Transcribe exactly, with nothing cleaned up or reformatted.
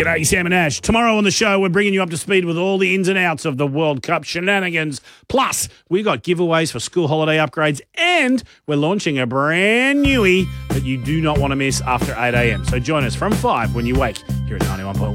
G'day, Sam and Ash. Tomorrow on the show, we're bringing you up to speed with all the ins and outs of the World Cup shenanigans. Plus, we got giveaways for school holiday upgrades, and we're launching a brand newie that you do not want to miss after eight a.m. So join us from five when you wake here at ninety-one point one.